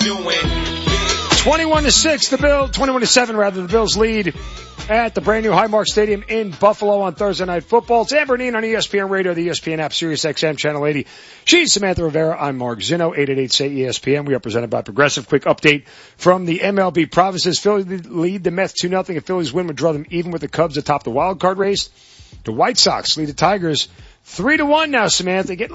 doing. 21-6, the Bills, 21-7 rather, the Bills lead at the brand new Highmark Stadium in Buffalo on Thursday Night Football. It's Amber Neen on ESPN Radio, the ESPN app, Sirius XM, Channel 80. She's Samantha Rivera. I'm Mark Zinno, 888-SAY-ESPN. We are presented by Progressive. Quick update from the MLB provinces. Philly lead the Mets 2-0. And Philly's win would draw them even with the Cubs atop the wild card race. The White Sox lead the Tigers 3-1 now, Samantha. Get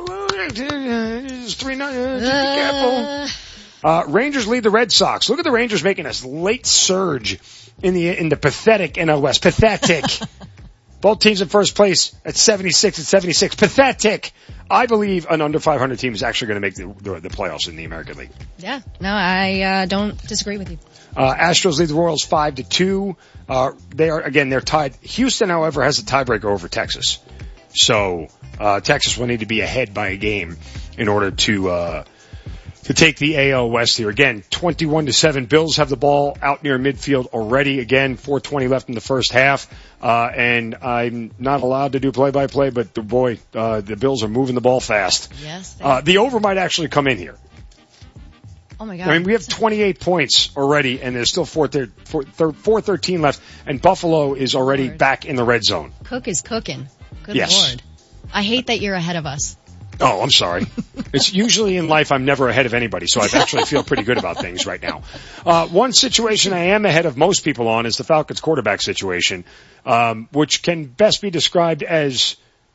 3-0. Be careful. Rangers lead the Red Sox. Look at the Rangers making a late surge in the pathetic NL West. Pathetic. Both teams in first place at 76 and 76. Pathetic. I believe an under 500 team is actually going to make the playoffs in the American League. Yeah. No, I don't disagree with you. Astros lead the Royals 5-2. They're tied. Houston, however, has a tiebreaker over Texas. So, Texas will need to be ahead by a game in order to take the AL West here. Again, 21-7. Bills have the ball out near midfield already. Again, 4:20 left in the first half. And I'm not allowed to do play-by-play, but the Bills are moving the ball fast. Yes. The over might actually come in here. Oh my God. I mean, we have 28 points already, and there's still 4:13 left, and Buffalo is already back in the red zone. Cook is cooking. Good Yes. Lord. I hate that you're ahead of us. Oh, I'm sorry. It's usually in life I'm never ahead of anybody, so I actually feel pretty good about things right now. One situation I am ahead of most people on is the Falcons quarterback situation, which can best be described as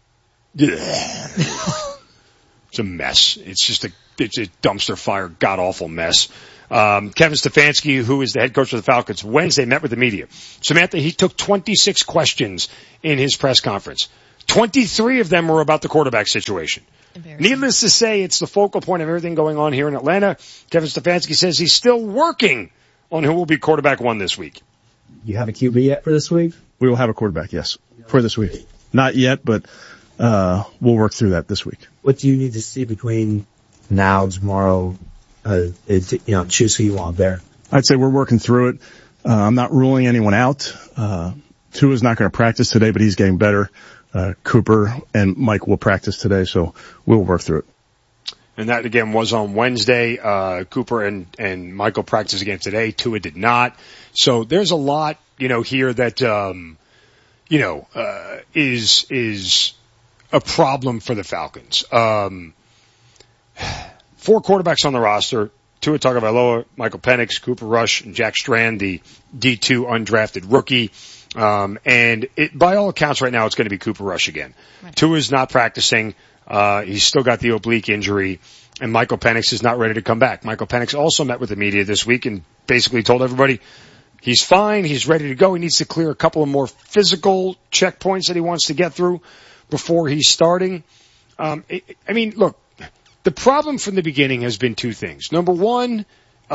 it's a mess. It's just it's a dumpster fire, god-awful mess. Kevin Stefanski, who is the head coach of the Falcons, Wednesday met with the media. Samantha, he took 26 questions in his press conference. 23 of them were about the quarterback situation. Needless to say, it's the focal point of everything going on here in Atlanta. Kevin Stefanski says he's still working on who will be quarterback one this week. You have a QB yet for this week? We will have a quarterback, yes, for this week. Not yet, but we'll work through that this week. What do you need to see between now and tomorrow? Choose who you want there. I'd say we're working through it. I'm not ruling anyone out. Tua's not going to practice today, but he's getting better. Cooper and Mike will practice today, so we'll work through it. And that, again, was on Wednesday. Cooper and Michael practiced again today. Tua did not. So there's a lot, here that, is a problem for the Falcons. 4 quarterbacks on the roster. Tua Tagovailoa, Michael Penix, Cooper Rush, and Jack Strand, the D2 undrafted rookie. And by all accounts right now, it's going to be Cooper Rush again. Right. Tua's not practicing. He's still got the oblique injury, and Michael Penix is not ready to come back. Michael Penix also met with the media this week and basically told everybody he's fine. He's ready to go. He needs to clear a couple of more physical checkpoints that he wants to get through before he's starting. Look, the problem from the beginning has been 2 things. Number one,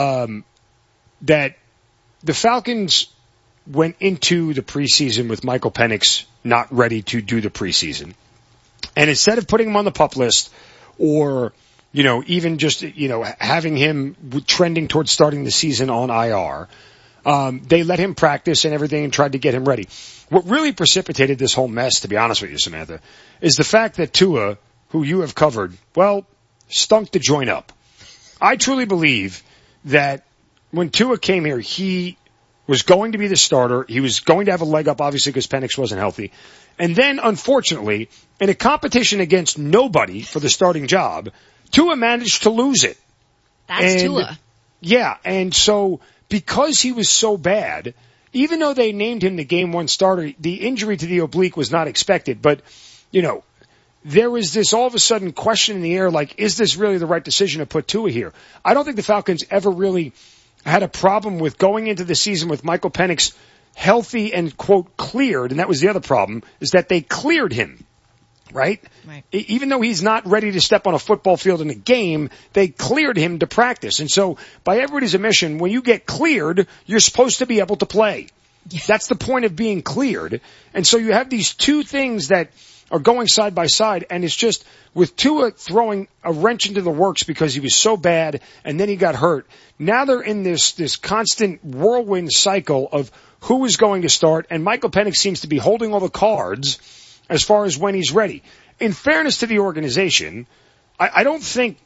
that the Falcons went into the preseason with Michael Penix not ready to do the preseason. And instead of putting him on the PUP list or, even just, having him trending towards starting the season on IR, they let him practice and everything and tried to get him ready. What really precipitated this whole mess, to be honest with you, Samantha, is the fact that Tua, who you have covered, stunk to join up. I truly believe that when Tua came here, he was going to be the starter. He was going to have a leg up, obviously, because Penix wasn't healthy. And then, unfortunately, in a competition against nobody for the starting job, Tua managed to lose it. That's Tua. Yeah, and so because he was so bad, even though they named him the Game 1 starter, the injury to the oblique was not expected. But, there was this all of a sudden question in the air, like, is this really the right decision to put Tua here? I don't think the Falcons ever really had a problem with going into the season with Michael Penix healthy and, quote, cleared, and that was the other problem, is that they cleared him, right? Even though he's not ready to step on a football field in a game, they cleared him to practice. And so, by everybody's admission, when you get cleared, you're supposed to be able to play. Yeah. That's the point of being cleared. And so you have these 2 things that are going side by side, and it's just with Tua throwing a wrench into the works because he was so bad and then he got hurt. Now they're in this constant whirlwind cycle of who is going to start, and Michael Penix seems to be holding all the cards as far as when he's ready. In fairness to the organization, I don't think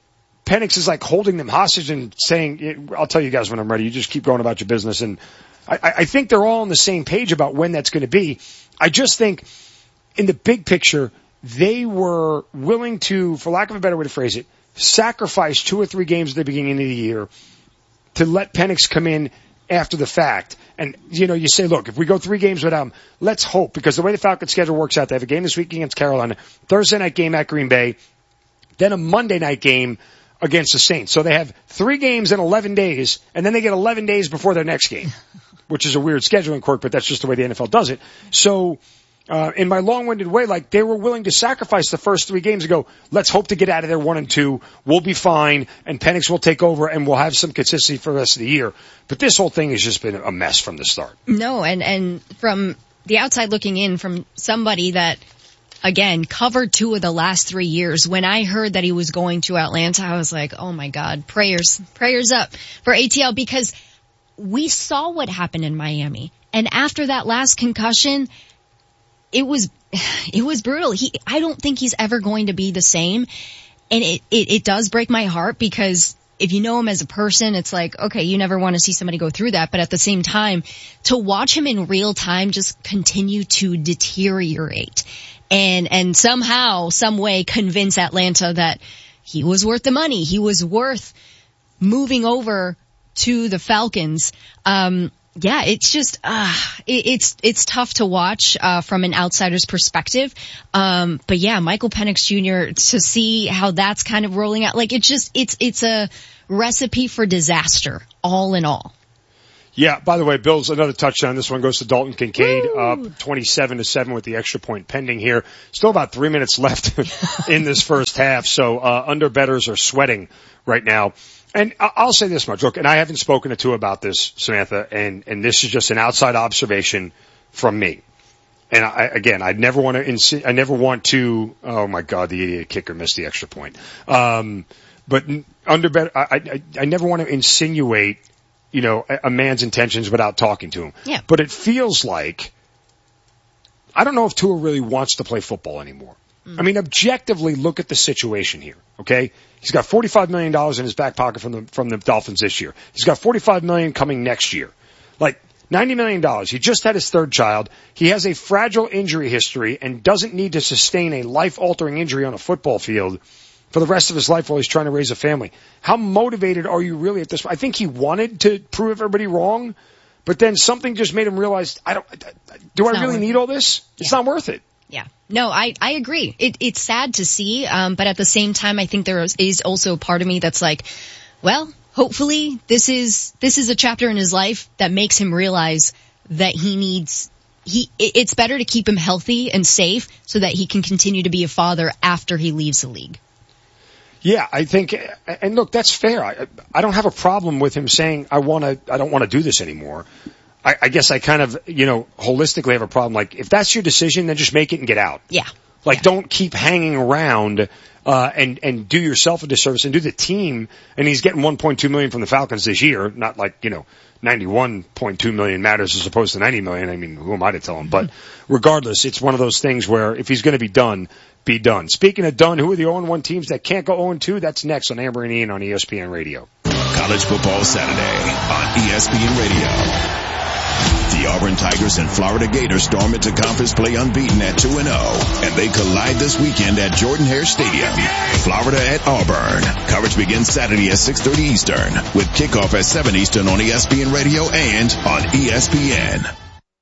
Penix is like holding them hostage and saying, I'll tell you guys when I'm ready. You just keep going about your business. And I think they're all on the same page about when that's going to be. I just think in the big picture, they were willing to, for lack of a better way to phrase it, sacrifice 2 or 3 games at the beginning of the year to let Penix come in after the fact. And, you say, look, if we go 3 games without him, let's hope, because the way the Falcons schedule works out, they have a game this week against Carolina, Thursday night game at Green Bay, then a Monday night game against the Saints. So they have 3 games in 11 days, and then they get 11 days before their next game, which is a weird scheduling quirk, but that's just the way the NFL does it. So, in my long-winded way, like, they were willing to sacrifice the first 3 games and go, let's hope to get out of there 1-2. We'll be fine, and Penix will take over, and we'll have some consistency for the rest of the year. But this whole thing has just been a mess from the start. No, and from the outside looking in, from somebody that, again, covered 2 of the last 3 years, when I heard that he was going to Atlanta, I was like, oh my God, prayers up for ATL, because we saw what happened in Miami. And after that last concussion, it was brutal. I don't think he's ever going to be the same. And it does break my heart, because if you know him as a person, it's like, okay, you never want to see somebody go through that. But at the same time, to watch him in real time just continue to deteriorate and somehow, some way convince Atlanta that he was worth the money. He was worth moving over to the Falcons. Yeah, it's just, it's tough to watch, from an outsider's perspective. But yeah, Michael Penix Jr., to see how that's kind of rolling out, like, it's a recipe for disaster, all in all. Yeah, by the way, Bills, another touchdown. This one goes to Dalton Kincaid, up 27-7 with the extra point pending here. Still about 3 minutes left in this first half, so, under bettors are sweating right now. And I'll say this much, look, and I haven't spoken to Tua about this, Samantha, and this is just an outside observation from me. And I never want to, oh my God, the idiot kicker missed the extra point. But under better, I never want to insinuate, a man's intentions without talking to him. Yeah. But it feels like, I don't know if Tua really wants to play football anymore. I mean, objectively, look at the situation here, okay? He's got $45 million in his back pocket from the Dolphins this year. He's got $45 million coming next year. Like, $90 million. He just had his 3rd child. He has a fragile injury history and doesn't need to sustain a life-altering injury on a football field for the rest of his life while he's trying to raise a family. How motivated are you really at this point? I think he wanted to prove everybody wrong, but then something just made him realize, do I really need all this? It's not worth it. Yeah. No, I agree. It's sad to see, but at the same time, I think there is also a part of me that's like, well, hopefully this is a chapter in his life that makes him realize that it's better to keep him healthy and safe so that he can continue to be a father after he leaves the league. Yeah, I think, and look, that's fair. I don't have a problem with him saying, I don't want to do this anymore. I guess I kind of, holistically have a problem. Like, if that's your decision, then just make it and get out. Yeah. Like, don't keep hanging around, and do yourself a disservice and do the team. And he's getting $1.2 million from the Falcons this year. Not like, $91.2 million matters as opposed to $90 million. I mean, who am I to tell him? But regardless, it's one of those things where if he's going to be done, be done. Speaking of done, who are the 0-1 teams that can't go 0-2? That's next on Amber and Ian on ESPN Radio. College Football Saturday on ESPN Radio. The Auburn Tigers and Florida Gators storm into conference play unbeaten at 2-0, and they collide this weekend at Jordan-Hare Stadium. Florida at Auburn. Coverage begins Saturday at 6:30 Eastern, with kickoff at 7 Eastern on ESPN Radio and on ESPN.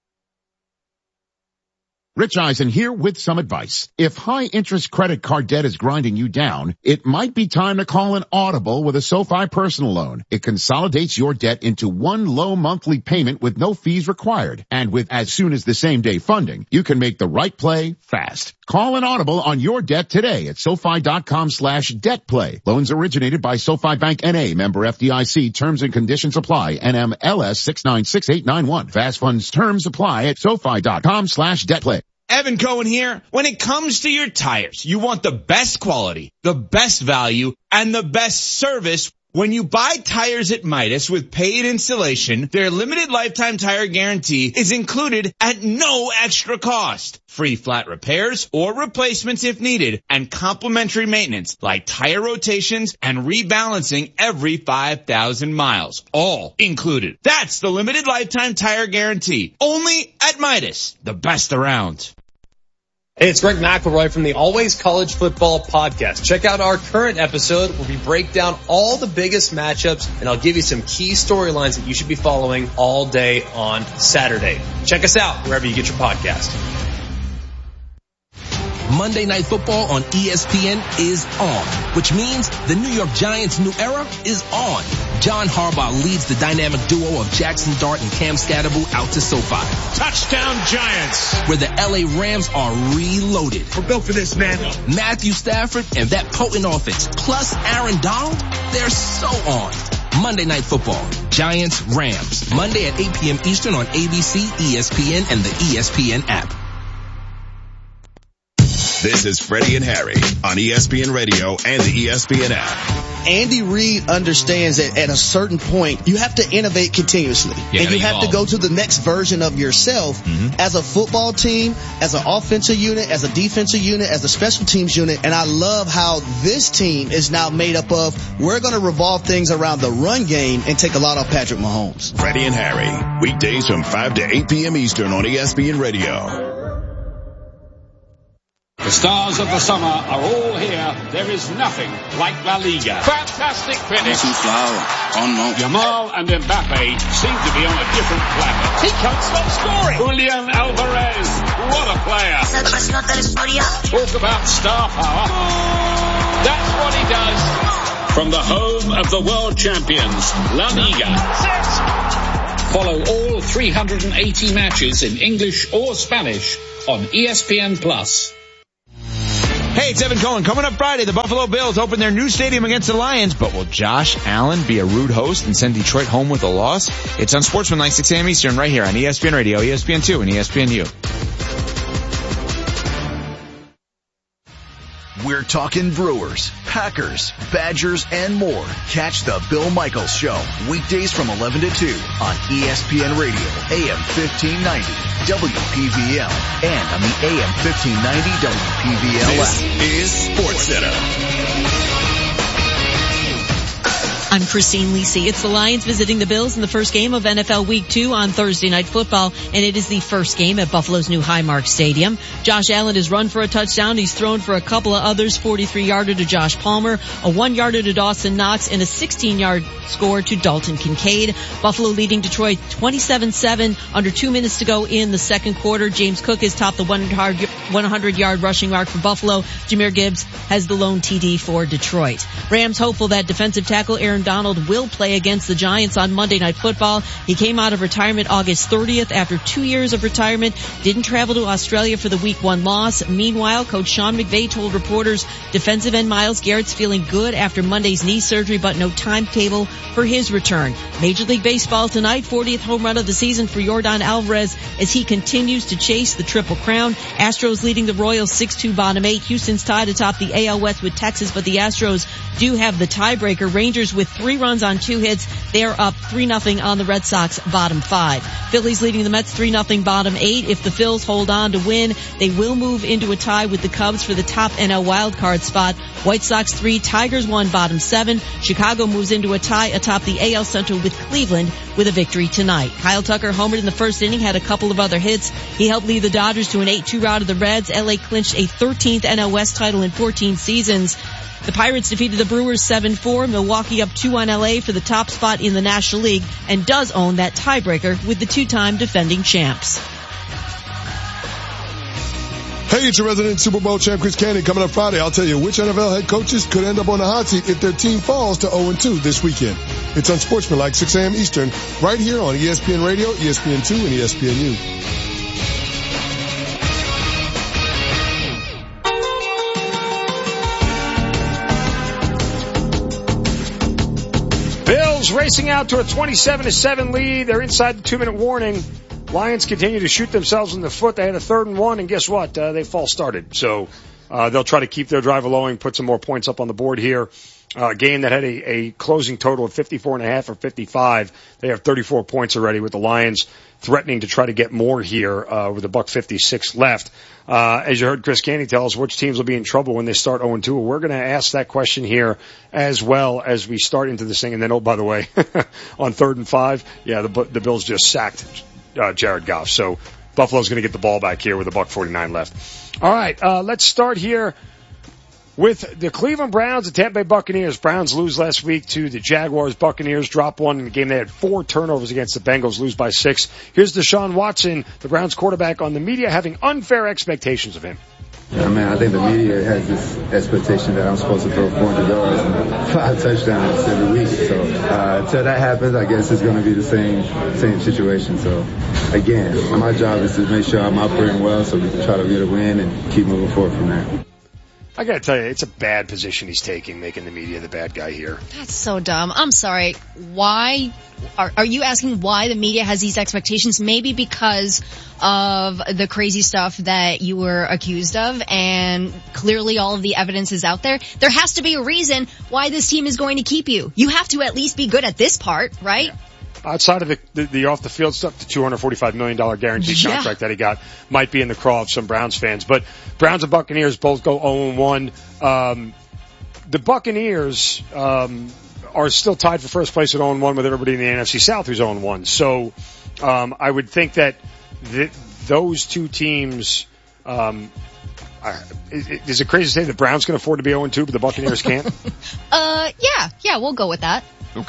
Rich Eisen here with some advice. If high-interest credit card debt is grinding you down, it might be time to call an Audible with a SoFi personal loan. It consolidates your debt into one low monthly payment with no fees required. And with as soon as the same-day funding, you can make the right play fast. Call an Audible on your debt today at SoFi.com/debtplay. Loans originated by SoFi Bank N.A., member FDIC. Terms and conditions apply. NMLS 696891. Fast funds terms apply at SoFi.com/debtplay. Evan Cohen here. When it comes to your tires, you want the best quality, the best value, and the best service When you buy tires at Midas with paid installation, their limited lifetime tire guarantee is included at no extra cost. Free flat repairs or replacements if needed, and complimentary maintenance like tire rotations and rebalancing every 5,000 miles. All included. That's the limited lifetime tire guarantee. Only at Midas. The best around. Hey, it's Greg McElroy from the Always College Football Podcast. Check out our current episode where we break down all the biggest matchups, and I'll give you some key storylines that you should be following all day on Saturday. Check us out wherever you get your podcast. Monday Night Football on ESPN is on, which means the New York Giants' new era is on. John Harbaugh leads the dynamic duo of Jackson Dart and Cam Scatterbo out to SoFi. Touchdown Giants! Where the LA Rams are reloaded. We're built for this, man. Matthew Stafford and that potent offense, plus Aaron Donald, they're so on. Monday Night Football, Giants, Rams. Monday at 8 p.m. Eastern on ABC, ESPN, and the ESPN app. This is Freddie and Harry on ESPN Radio and the ESPN app. Andy Reid understands that at a certain point, you have to innovate continuously. And you have to go to the next version of yourself as a football team, as an offensive unit, as a defensive unit, as a special teams unit. And I love how this team is now made up of, we're going to revolve things around the run game and take a lot off Patrick Mahomes. Freddie and Harry, weekdays from 5 to 8 p.m. Eastern on ESPN Radio. The stars of the summer are all here. There is nothing like La Liga. Fantastic finish. Yamal and Mbappe seem to be on a different planet. He can't stop scoring. Julian Alvarez, what a player. Talk about star power. That's what he does. From the home of the world champions, La Liga. Follow all 380 matches in English or Spanish on ESPN+. Hey, it's Evan Cohen. Coming up Friday, the Buffalo Bills open their new stadium against the Lions, but will Josh Allen be a rude host and send Detroit home with a loss? It's on Sportsmanlike 6 a.m. Eastern right here on ESPN Radio, ESPN2, and ESPNU. We're talking Brewers, Packers, Badgers, and more. Catch the Bill Michaels Show, weekdays from 11 to 2 on ESPN Radio, AM 1590, WPVL, and on the AM 1590 WPVL app. This is SportsCenter. I'm Christine Lisi. It's the Lions visiting the Bills in the first game of NFL Week 2 on Thursday Night Football, and it is the first game at Buffalo's new Highmark Stadium. Josh Allen has run for a touchdown. He's thrown for a couple of others, 43-yarder to Josh Palmer, a 1-yarder to Dawson Knox, and a 16-yard score to Dalton Kincaid. Buffalo leading Detroit 27-7, under 2 minutes to go in the second quarter. James Cook has topped the 100-yard rushing mark for Buffalo. Jahmyr Gibbs has the lone TD for Detroit. Rams hopeful that defensive tackle Aaron Donald will play against the Giants on Monday Night Football. He came out of retirement August 30th after 2 years of retirement, didn't travel to Australia for the Week 1 loss. Meanwhile, Coach Sean McVay told reporters defensive end Myles Garrett's feeling good after Monday's knee surgery, but no timetable for his return. Major League Baseball tonight, 40th home run of the season for Yordan Alvarez as he continues to chase the Triple Crown. Astros leading the Royals 6-2 bottom 8. Houston's tied atop the AL West with Texas, but the Astros do have the tiebreaker. Rangers with 3 runs on 2 hits. They are up 3-0 on the Red Sox bottom 5. Phillies leading the Mets 3-0 bottom 8. If the Phils hold on to win, they will move into a tie with the Cubs for the top NL wildcard spot. White Sox 3, Tigers 1 bottom 7. Chicago moves into a tie atop the AL Central with Cleveland with a victory tonight. Kyle Tucker homered in the first inning, had a couple of other hits. He helped lead the Dodgers to an 8-2 rout of the Reds. LA clinched a 13th NL West title in 14 seasons. The Pirates defeated the Brewers 7-4. Milwaukee up 2 on LA for the top spot in the National League and does own that tiebreaker with the 2-time defending champs. Hey, it's your resident Super Bowl champ Chris Candy. Coming up Friday, I'll tell you which NFL head coaches could end up on the hot seat if their team falls to 0-2 this weekend. It's on Sportsmanlike 6 a.m. Eastern, right here on ESPN Radio, ESPN2, and ESPNU. Bills racing out to a 27-7 lead. They're inside the 2-minute warning. Lions continue to shoot themselves in the foot. They had a 3rd and 1, and guess what? They false started. So they'll try to keep their drive along, put some more points up on the board here. game that had a closing total of 54.5 or 55. They have 34 points already, with the Lions threatening to try to get more here with $1.56 left. As you heard Chris Canty tell us, which teams will be in trouble when they start 0-2. We're going to ask that question here as well as we start into this thing. And then, oh, by the way, on 3rd and 5, the Bills just sacked Jared Goff. So Buffalo's going to get the ball back here with $1.49 left. All right, let's start here with the Cleveland Browns and Tampa Bay Buccaneers. Browns lose last week to the Jaguars. Buccaneers drop one in the game. They had 4 turnovers against the Bengals, lose by 6. Here's Deshaun Watson, the Browns quarterback, on the media having unfair expectations of him. I think the media has this expectation that I'm supposed to throw 400 yards and 5 touchdowns every week. So until that happens, I guess it's going to be the same situation. So again, my job is to make sure I'm operating well so we can try to get a win and keep moving forward from there. I gotta tell you, it's a bad position he's taking, making the media the bad guy here. That's so dumb. I'm sorry. Why are you asking why the media has these expectations? Maybe because of the crazy stuff that you were accused of, and clearly all of the evidence is out there. There has to be a reason why this team is going to keep you. You have to at least be good at this part, right? Yeah. Outside of the off-the-field stuff, the $245 million guaranteed contract that he got might be in the craw of some Browns fans. But Browns and Buccaneers both go 0-1. The Buccaneers are still tied for first place at 0-1 with everybody in the NFC South who's 0-1. So I would think that those two teams is it crazy to say the Browns can afford to be 0-2, but the Buccaneers can't? Yeah, we'll go with that.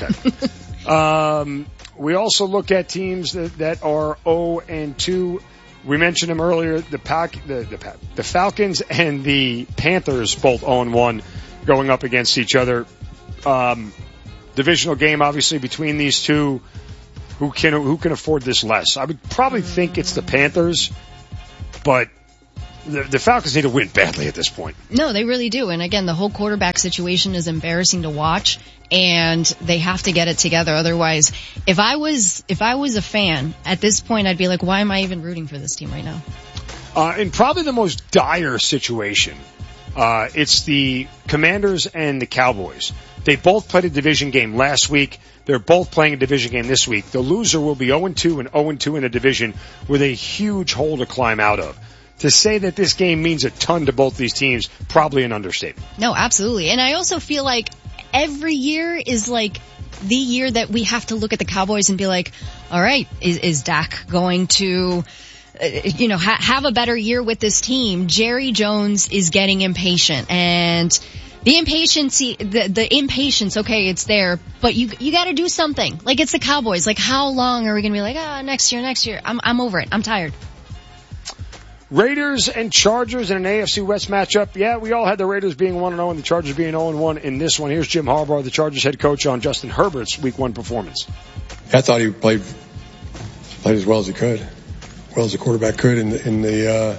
Okay. We also look at teams that are 0-2. We mentioned them earlier. The Falcons and the Panthers both 0-1 going up against each other. Divisional game, obviously, between these two. Who can afford this less? I would probably think it's the Panthers, but the Falcons need to win badly at this point. No, they really do. And again, the whole quarterback situation is embarrassing to watch, and they have to get it together. Otherwise, if I was a fan at this point, I'd be like, why am I even rooting for this team right now? In probably the most dire situation, it's the Commanders and the Cowboys. They both played a division game last week. They're both playing a division game this week. The loser will be 0-2 and 0-2 in a division with a huge hole to climb out of. To say that this game means a ton to both these teams, probably an understatement. No, absolutely. And I also feel like every year is like the year that we have to look at the Cowboys and be like, all right, is Dak going to, have a better year with this team? Jerry Jones is getting impatient, and the impatience, okay, it's there, but you gotta do something. Like, it's the Cowboys. Like, how long are we gonna be like, next year? I'm over it. I'm tired. Raiders and Chargers in an AFC West matchup. Yeah, we all had the Raiders being 1-0 and the Chargers being 0-1 in this one. Here's Jim Harbaugh, the Chargers head coach, on Justin Herbert's Week 1 performance. I thought he played as well as he could, well as the quarterback could in the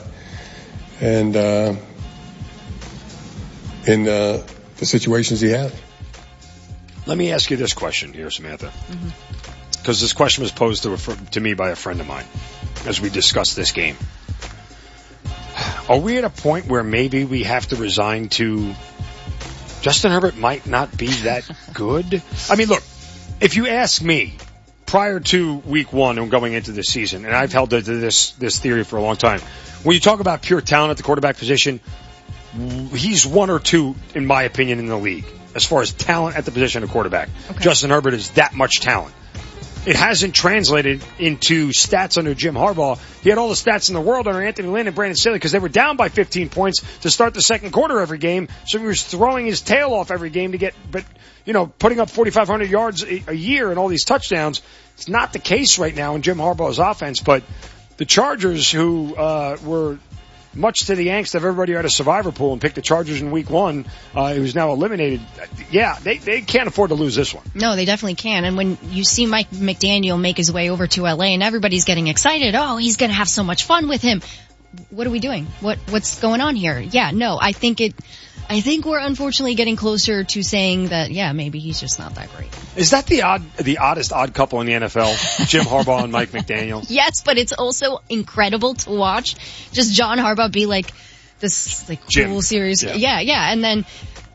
situations he had. Let me ask you this question here, Samantha, because this question was posed to me by a friend of mine as we discussed this game. Are we at a point where maybe we have to resign to Justin Herbert might not be that good? I mean, look, if you ask me prior to Week 1 and going into this season, and I've held to this theory for a long time, when you talk about pure talent at the quarterback position, he's 1 or 2, in my opinion, in the league as far as talent at the position of quarterback. Okay. Justin Herbert is that much talent. It hasn't translated into stats under Jim Harbaugh. He had all the stats in the world under Anthony Lynn and Brandon Staley because they were down by 15 points to start the second quarter every game. So he was throwing his tail off every game to get, putting up 4,500 yards a year and all these touchdowns. It's not the case right now in Jim Harbaugh's offense, but the Chargers, who were much to the angst of everybody who had a survivor pool and picked the Chargers in Week 1, who's now eliminated, they can't afford to lose this one. No, they definitely can. And when you see Mike McDaniel make his way over to LA and everybody's getting excited, he's going to have so much fun with him. What are we doing? What's going on here? Yeah, no, I think we're unfortunately getting closer to saying that, maybe he's just not that great. Is that the oddest odd couple in the NFL? Jim Harbaugh and Mike McDaniel? Yes, but it's also incredible to watch. Just John Harbaugh be like this cool series. Yeah. And then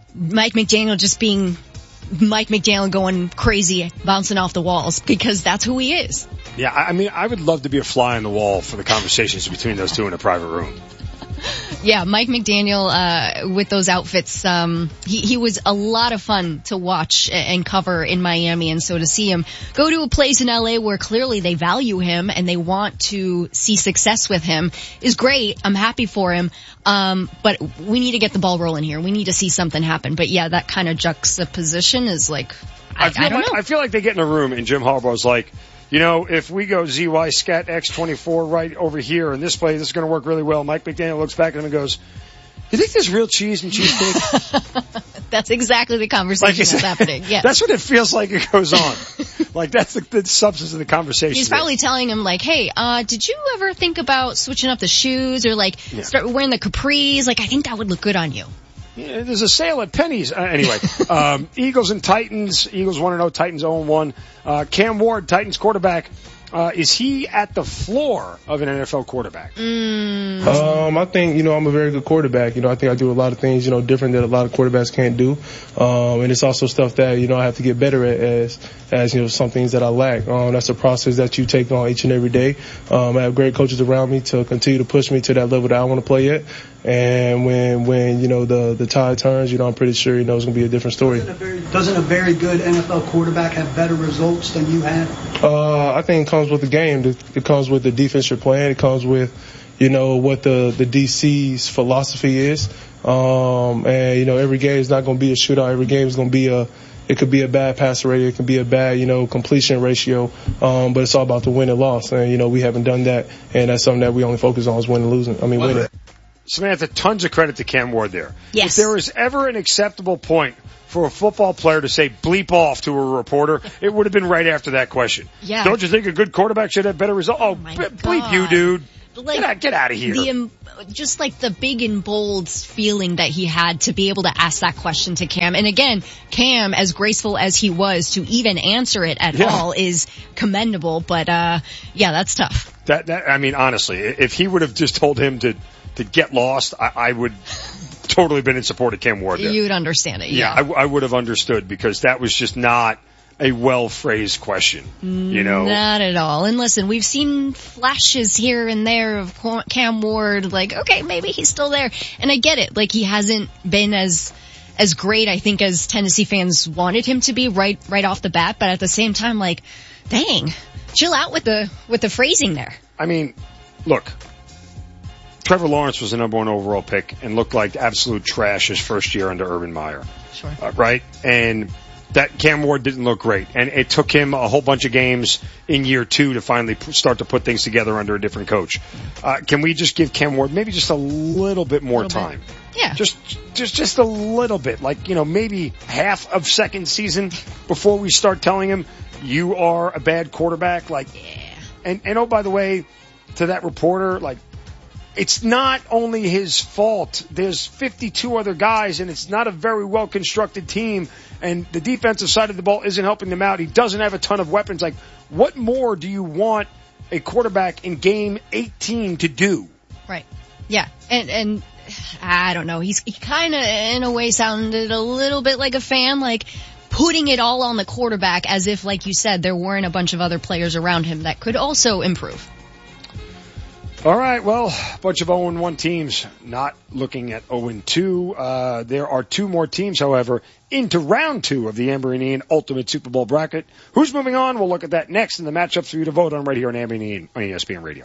Mike McDaniel just being Mike McDaniel going crazy, bouncing off the walls, because that's who he is. Yeah, I mean, I would love to be a fly on the wall for the conversations between those two in a private room. Yeah, Mike McDaniel, with those outfits, he was a lot of fun to watch and cover in Miami. And so to see him go to a place in LA where clearly they value him and they want to see success with him is great. I'm happy for him. But we need to get the ball rolling here. We need to see something happen. But yeah, that kind of juxtaposition is like, I don't know. I feel like they get in a room and Jim Harbaugh's like, you know, if we go ZY Scat X24 right over here in this play, this is going to work really well. Mike McDaniel looks back at him and goes, you think there's real cheese and cheesesteak? That's exactly the conversation that's happening. Yeah. That's what it feels like it goes on. Like, that's the substance of the conversation. He's probably telling him, like, hey, did you ever think about switching up the shoes or, like, start wearing the capris? Like, I think that would look good on you. Yeah, there's a sale at Penny's. Anyway, Eagles and Titans. Eagles 1-0, Titans 0-1. Cam Ward, Titans quarterback. Is he at the floor of an NFL quarterback? I think, I'm a very good quarterback. I think I do a lot of things, different that a lot of quarterbacks can't do. And it's also stuff that, I have to get better at as some things that I lack. That's a process that you take on each and every day. I have great coaches around me to continue to push me to that level that I want to play at. And when the tide turns, I'm pretty sure, it's going to be a different story. Doesn't a very good NFL quarterback have better results than you have? I think it comes with the game. It comes with the defense you're playing. It comes with, what the DC's philosophy is. And, every game is not going to be a shootout. Every game is going to be it could be a bad passer rating. It could be a bad, completion ratio. But it's all about the win and loss. And, we haven't done that. And that's something that we only focus on is winning. Samantha, tons of credit to Cam Ward there. Yes. If there is ever an acceptable point for a football player to say bleep off to a reporter, it would have been right after that question. Yeah. Don't you think a good quarterback should have better results? Oh, bleep you, dude. Like, get out of here. Just like the big and bold feeling that he had to be able to ask that question to Cam. And again, Cam, as graceful as he was to even answer it at all is commendable. But, that's tough. I mean, honestly, if he would have just told him to get lost, I would totally been in support of Cam Ward there. You would understand it. Yeah, I would have understood because that was just not a well-phrased question, Not at all. And listen, we've seen flashes here and there of Cam Ward, like, okay, maybe he's still there. And I get it. Like, he hasn't been as great, I think, as Tennessee fans wanted him to be right off the bat. But at the same time, like, dang, chill out with the phrasing there. I mean, look, Trevor Lawrence was the number 1 overall pick and looked like absolute trash his first year under Urban Meyer. Sure. Right? And that Cam Ward didn't look great. And it took him a whole bunch of games in year 2 to finally start to put things together under a different coach. Can we just give Cam Ward maybe just a little bit more time? Yeah. Just a little bit. Like, maybe half of second season before we start telling him you are a bad quarterback. Like, and oh, by the way, to that reporter, like, it's not only his fault. There's 52 other guys, and it's not a very well-constructed team, and the defensive side of the ball isn't helping them out. He doesn't have a ton of weapons. Like, what more do you want a quarterback in game 18 to do? Right. Yeah. And I don't know. He kind of, in a way, sounded a little bit like a fan, like putting it all on the quarterback as if, like you said, there weren't a bunch of other players around him that could also improve. All right, well, a bunch of 0-1 teams not looking at 0-2. There are 2 more teams, however, into round 2 of the Amber and Ian Ultimate Super Bowl Bracket. Who's moving on? We'll look at that next in the matchups for you to vote on right here on Amber and Ian on ESPN Radio.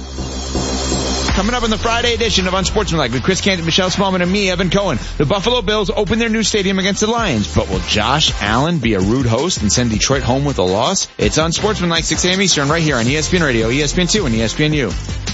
Coming up on the Friday edition of Unsportsmanlike with Chris Canty, Michelle Smallman, and me, Evan Cohen. The Buffalo Bills open their new stadium against the Lions, but will Josh Allen be a rude host and send Detroit home with a loss? It's Unsportsmanlike 6 a.m. Eastern right here on ESPN Radio, ESPN2, and ESPNU.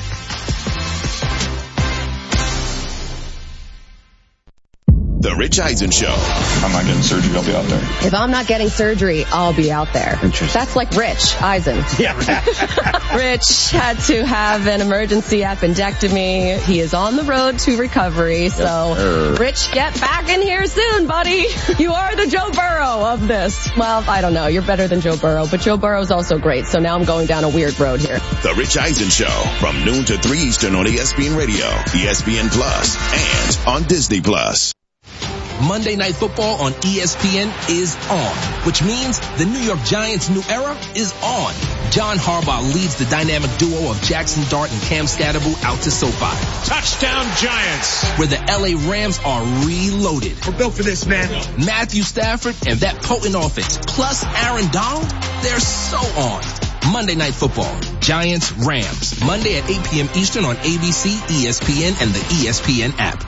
The Rich Eisen Show. I'm not getting surgery, I'll be out there. If I'm not getting surgery, I'll be out there. Interesting. That's like Rich Eisen. Yeah. Rich had to have an emergency appendectomy. He is on the road to recovery. So, Rich, get back in here soon, buddy. You are the Joe Burrow of this. Well, I don't know. You're better than Joe Burrow, but Joe Burrow's also great. So now I'm going down a weird road here. The Rich Eisen Show from noon to 3 Eastern on ESPN Radio, ESPN Plus, and on Disney Plus. Monday Night Football on ESPN is on, which means the New York Giants' new era is on. John Harbaugh leads the dynamic duo of Jackson Dart and Cam Scatterbo out to SoFi. Touchdown Giants! Where the LA Rams are reloaded. We're built for this, man. Matthew Stafford and that potent offense, plus Aaron Donald, they're so on. Monday Night Football, Giants, Rams, Monday at 8 p.m. Eastern on ABC, ESPN, and the ESPN app.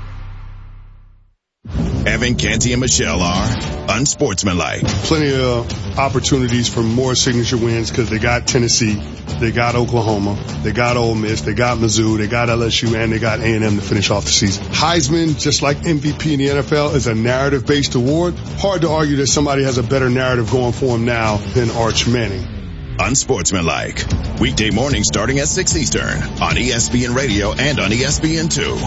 Evan, Canty, and Michelle are unsportsmanlike. Plenty of opportunities for more signature wins because they got Tennessee, they got Oklahoma, they got Ole Miss, they got Mizzou, they got LSU, and they got A&M to finish off the season. Heisman, just like MVP in the NFL, is a narrative-based award. Hard to argue that somebody has a better narrative going for him now than Arch Manning. Unsportsmanlike. Weekday mornings starting at 6 Eastern on ESPN Radio and on ESPN2.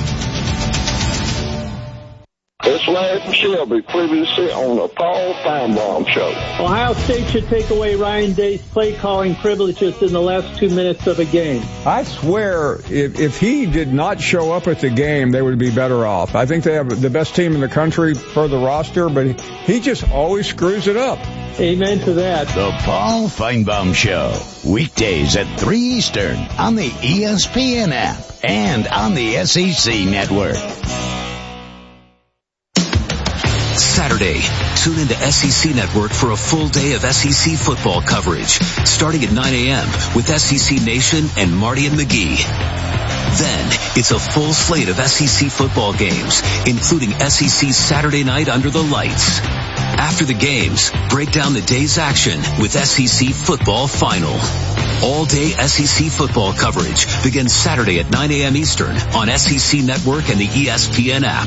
It's Larry from Shelby, previously on the Paul Feinbaum Show. Ohio State should take away Ryan Day's play calling privileges in the last 2 minutes of a game. I swear, if he did not show up at the game, they would be better off. I think they have the best team in the country for the roster, but he just always screws it up. Amen to that. The Paul Feinbaum Show, weekdays at 3 Eastern on the ESPN app and on the SEC Network. Saturday, tune into SEC Network for a full day of SEC football coverage, starting at 9 a.m. with SEC Nation and Marty and McGee. Then, it's a full slate of SEC football games, including SEC Saturday Night Under the Lights. After the games, break down the day's action with SEC Football Final. All-day SEC football coverage begins Saturday at 9 a.m. Eastern on SEC Network and the ESPN app.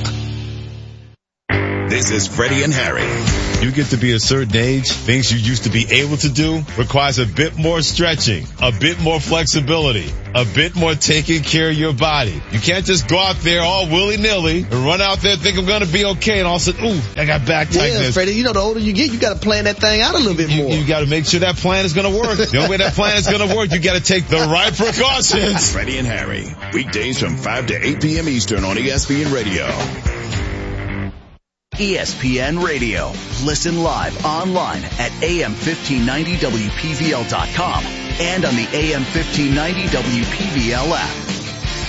This is Freddie and Harry. You get to be a certain age, things you used to be able to do requires a bit more stretching, a bit more flexibility, a bit more taking care of your body. You can't just go out there all willy-nilly and run out there and think I'm going to be okay, and all of a sudden, ooh, I got back tightness. Yeah, Freddie, the older you get, you got to plan that thing out a little bit more. You got to make sure that plan is going to work. The only way that plan is going to work, you got to take the right precautions. Freddie and Harry, weekdays from 5 to 8 p.m. Eastern on ESPN Radio. ESPN Radio. Listen live online at AM1590WPVL.com and on the AM1590 WPVL app.